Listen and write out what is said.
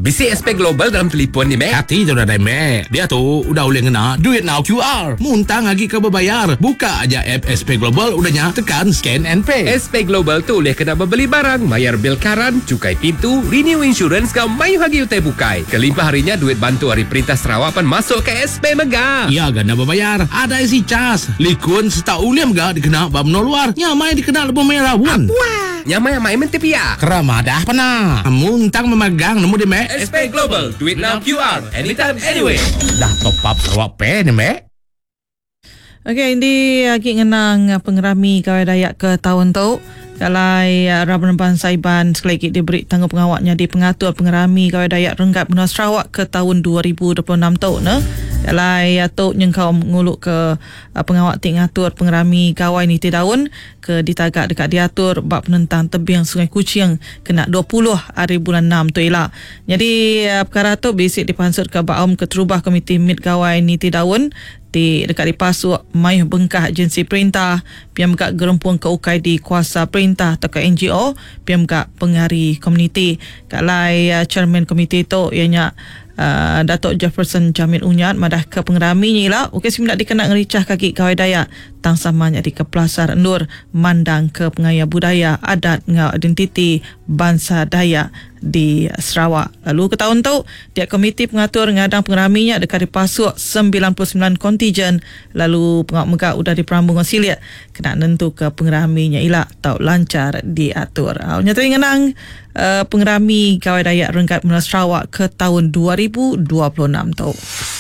Bisi SP Global dalam telefon ni, Mek. Hati tu dah Mek. Dia tu udah boleh kena Duit Now QR. Muntang lagi ke berbayar. Buka aja app SP Global, udahnya tekan scan and pay. SP Global tu boleh kena membeli barang, bayar bil karan, cukai pintu, renew insurance kau mayu hagi utai bukai. Kelimpah harinya duit bantu hari perintah Sarawak pan masuk ke SP Mega. Ya gana berbayar. Ada isi cas. Likun seta uliam ga dikena bamno luar. Nyamai dikena lebih merah wan. Wah, nyamai main mentepia. Keramadah pernah. Muntang memegang nemu di Mek. SP Global, duit Now QR, anytime, anyway. Dah top up Sarawak Pay ni Mek. Okey, ini lagi ngenang pengerami Kawai Dayak ke tahun tu. Kalai Rabun Saiban sekali lagi diberi tanggung pengawaknya di pengatur pengerami Kawai Dayak Renggat Benua Sarawak ke tahun 2026 tu. Kalai Tok Nyengkau menguluk ke pengawak ting atur pengerami Kawai Niti Daun ke ditagak dekat diatur bab penentang tebing Sungai Kuching kena 20 hari bulan 6 tu ialah. Jadi perkara tu bisik dipansut ke Baum Keterubah Komiti Mid Kawai Niti Daun dekat di Pasuk Mayuh Bengkah Agensi Perintah piam gak gerempuang ke ukai di kuasa perintah atau ke NGO piam gak pengari komuniti kalai chairman komiti tu ianya Datuk Jefferson Jamil Unyat madah ke pengerami ni lah okey sim nak dikena ngericah kaki Kawai Dayak tang samanya di Kepelasar Endur mandang ke pengaya budaya adat ngau identiti bangsa Dayak di Sarawak. Lalu ke tahun tu dia komiti pengatur ngadang pengeraminya dekat di Pasuk 99 kontijen lalu pengawak megak udah diperambung silit kena nentu ke pengeraminya ilah tau lancar diatur. Nyata ngenang pengerami Kawai Dayak Renggat Benua Sarawak ke tahun 2026 tu.